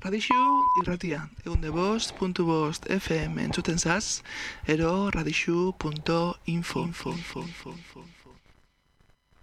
Radixu irratia, egunde bost.bost FM entzuten zaz, ero radixu.info.